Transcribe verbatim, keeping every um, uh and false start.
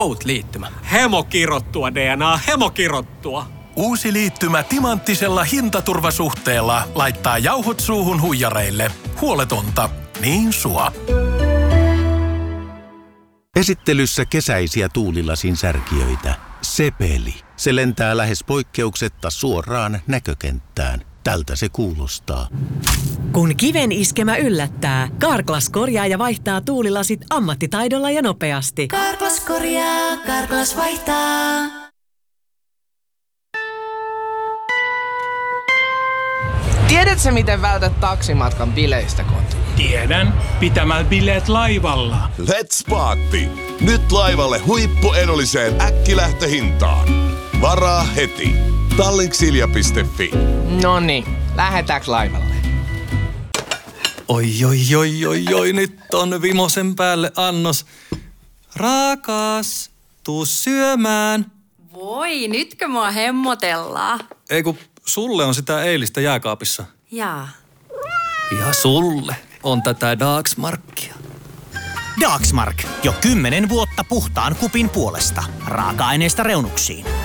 liittymä. Hemokirottua D N A, hemokirottua. Uusi liittymä timanttisella hintaturvasuhteella laittaa jauhot suuhun huijareille. Huoletonta, niin sua. Esittelyssä kesäisiä tuulilasin särkijöitä. Sepeli. Se lentää lähes poikkeuksetta suoraan näkökenttään. Tältä se kuulostaa. Kun kiven iskemä yllättää, Carglass korjaa ja vaihtaa tuulilasit ammattitaidolla ja nopeasti. Carglass korjaa, Carglass vaihtaa. Tiedätkö, miten vältät taksimatkan bileistä kotiin? Tiedän. Pitämällä bileet laivalla. Let's party! Nyt laivalle huippuedulliseen äkkilähtöhintaan. Varaa heti. Tallinksilja piste fi. Noniin, lähetäänkö laivalle? Oi, oi, oi, oi, oi, nyt on vimosen päälle annos. Rakas, tuu syömään. Voi, nytkö mua hemmotellaan? Ei kun sulle on sitä eilistä jääkaapissa. Jaa. Ja sulle on tätä Dagsmarkia. Dagsmark. Jo kymmenen vuotta puhtaan kupin puolesta. Raaka-aineesta reunuksiin.